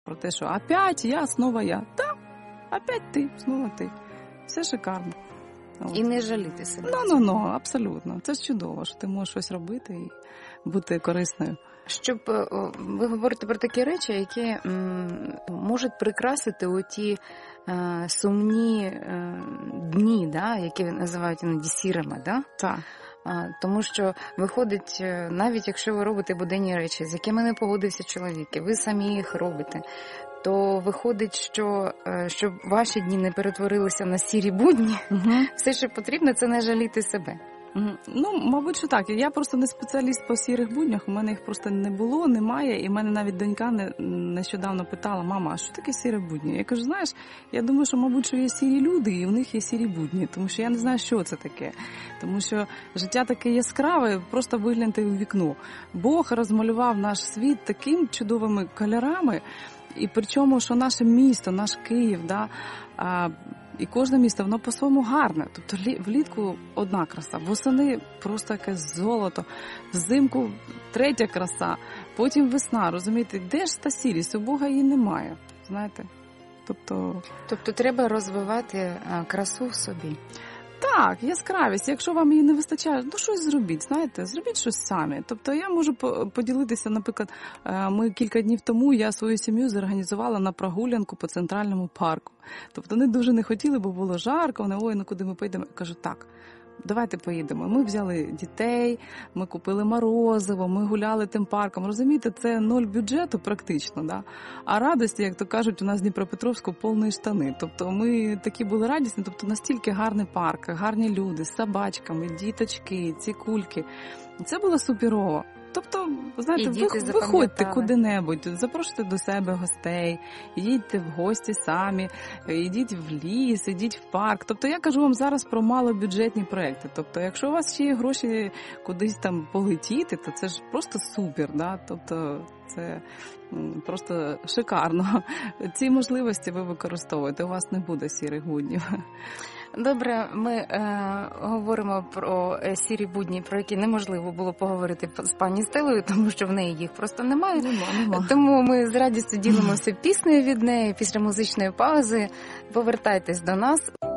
Про те, що опять я, снова я. Так, опять ти, знову ти. Все шикарно. От. І не жаліти себе. Абсолютно. Це ж чудово, що ти можеш щось робити і бути корисною. Щоб ви говорите про такі речі, які можуть прикрасити оті сумні дні, да, які називають іноді сірими, да? Так. Тому що виходить, навіть якщо ви робите буденні речі, з якими не погодився чоловік, і ви самі їх робите, то виходить, що щоб ваші дні не перетворилися на сірі будні, все, що потрібно, це не жаліти себе. Ну, мабуть, що так. Я просто не спеціаліст по сірих буднях, у мене їх просто не було, немає, і в мене навіть донька нещодавно питала: мама, а що таке сірі будні? Я кажу, знаєш, я думаю, що, мабуть, що є сірі люди, і в них є сірі будні, тому що я не знаю, що це таке. Тому що життя таке яскраве, просто вигляньте у вікно. Бог розмалював наш світ такими чудовими кольорами, і причому, що наше місто, наш Київ, да, і кожне місто, воно по-своєму гарне. Тобто влітку одна краса, восени просто якесь золото, взимку третя краса, потім весна, розумієте? Де ж та сірість? У Бога її немає, знаєте? Тобто треба розвивати красу в собі. Так, яскравість. Якщо вам її не вистачає, ну щось зробіть, знаєте, зробіть щось самі. Тобто я можу поділитися, наприклад, ми кілька днів тому, я свою сім'ю зорганізувала на прогулянку по Центральному парку. Тобто вони дуже не хотіли, бо було жарко, вони, ой, ну куди ми поїдемо? Я кажу, так, давайте поїдемо. Ми взяли дітей, ми купили морозиво, ми гуляли тим парком. Розумієте, це 0 бюджету практично, да? А радості, як то кажуть, у нас в Дніпропетровську повні штани. Тобто ми такі були радісні, тобто настільки гарний парк, гарні люди з собачками, діточки, ці кульки. Це було суперово. Тобто, знаєте, виходьте куди-небудь, запрошуйте до себе гостей, їдьте в гості самі, йдіть в ліс, йдіть в парк. Тобто я кажу вам зараз про малобюджетні проекти. Тобто, якщо у вас ще є гроші кудись там полетіти, то це ж просто супер, да? Тобто це просто шикарно. Ці можливості ви використовуєте, у вас не буде сірих буднів. Добре, ми говоримо про сірі будні, про які неможливо було поговорити з пані Стелою, тому що в неї їх просто немає. Нема. Тому ми з радістю ділимося піснею від неї після музичної паузи. Повертайтесь до нас.